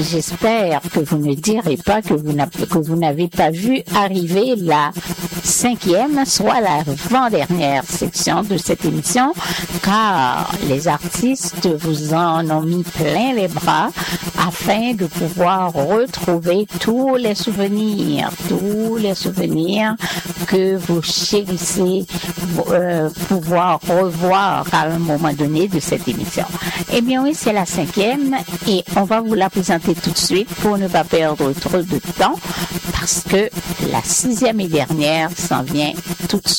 j'espère que vous ne direz pas que vous n'avez pas vu arriver la 5e, soit l'avant-dernière section de cette émission, car les artistes vous en ont mis plein les bras afin de pouvoir retrouver tous les souvenirs que vous chérissez pouvoir revoir à un moment donné de cette émission. Eh bien oui, c'est la 5e et on va vous la présenter tout de suite pour ne pas perdre trop de temps parce que la 6e et dernière s'en vient tout de suite.